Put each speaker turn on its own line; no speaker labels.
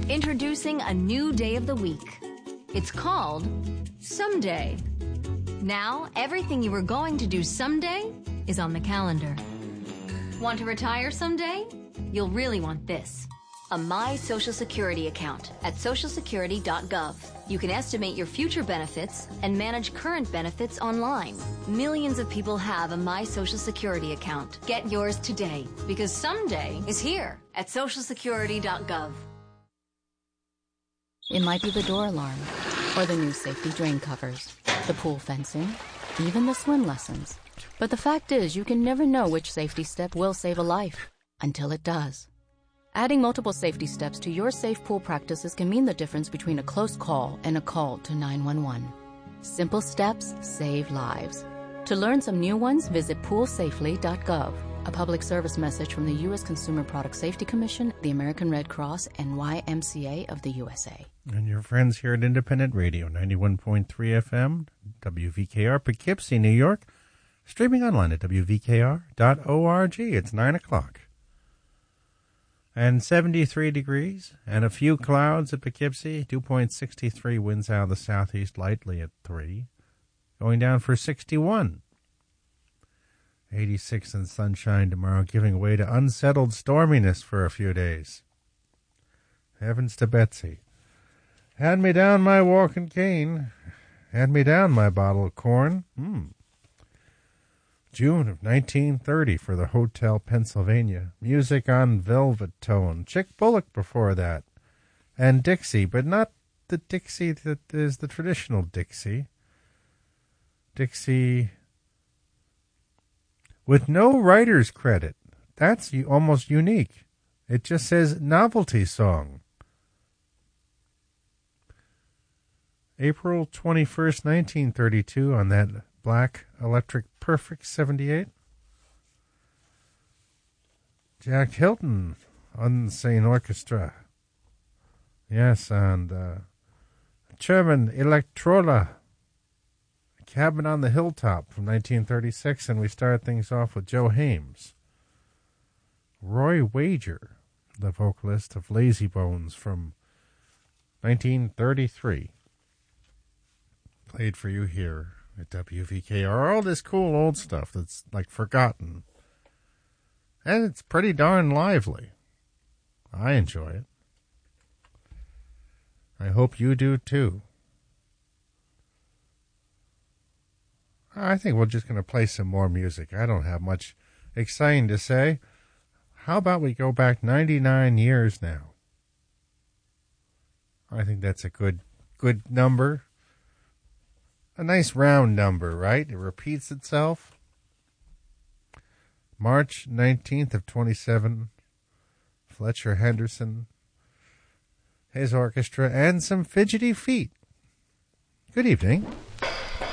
Introducing a new day of the week. It's called Someday. Now, everything you were going to do someday is on the calendar. Want to retire someday? You'll really want this. A My Social Security account at socialsecurity.gov. You can estimate your future benefits and manage current benefits online. Millions of people have a My Social Security account. Get yours today, because someday is here at socialsecurity.gov.
It might be the door alarm, or the new safety drain covers, the pool fencing, even the swim lessons. But the fact is, you can never know which safety step will save a life, until it does. Adding multiple safety steps to your safe pool practices can mean the difference between a close call and a call to 911. Simple steps save lives. To learn some new ones, visit poolsafely.gov. A public service message from the U.S. Consumer Product Safety Commission, the American Red Cross, and YMCA of the USA.
And your friends here at Independent Radio, 91.3 FM, WVKR, Poughkeepsie, New York. Streaming online at WVKR.org. It's 9 o'clock. And 73 degrees and a few clouds at Poughkeepsie. 2.63 winds out of the southeast lightly at 3. Going down for 61. 86 and sunshine tomorrow, giving way to unsettled storminess for a few days. Heavens to Betsy. Hand me down my walking cane. Hand me down my bottle of corn. June of 1930 for the Hotel Pennsylvania. Music on Velvet Tone. Chick Bullock before that. And Dixie, but not the Dixie that is the traditional Dixie. Dixie with no writer's credit. That's almost unique. It just says novelty song. April 21st, 1932 on that Black Electric Perfect 78. Jack Hilton Unsane Orchestra. Yes, and German Electrola. Cabin on the Hilltop from 1936. And we start things off with Joe Hames. Roy Wager, the vocalist of Lazy Bones from 1933. Played for you here at WVKR. All this cool old stuff that's like forgotten. And it's pretty darn lively. I enjoy it. I hope you do too. I think we're just going to play some more music. I don't have much exciting to say. How about we go back 99 years now? I think that's a good number. A nice round number, right? It repeats itself. March 19th of 27. Fletcher Henderson, his orchestra, and some fidgety feet. Good evening.